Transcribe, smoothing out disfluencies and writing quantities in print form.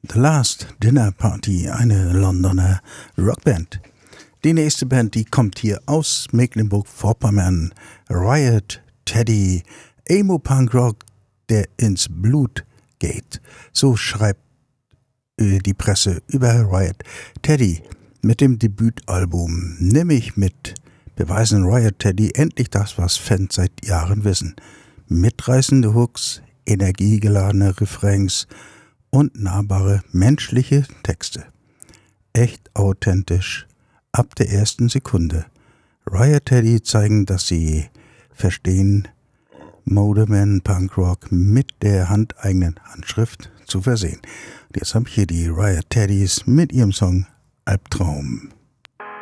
The Last Dinner Party, eine Londoner Rockband. Die nächste Band, die kommt hier aus Mecklenburg-Vorpommern. Riot Teddy, Emo-Punk-Rock, der ins Blut geht. So schreibt die Presse über Riot Teddy. Mit dem Debütalbum Nimm mich mit beweisen Riot Teddy endlich das, was Fans seit Jahren wissen. Mitreißende Hooks, energiegeladene Refrains und nahbare menschliche Texte. Echt authentisch, ab der ersten Sekunde. Riot Teddy zeigen, dass sie verstehen, Moderman Punkrock mit der handeigenen Handschrift zu versehen. Und jetzt habe ich hier die Riot Teddys mit ihrem Song Albtraum.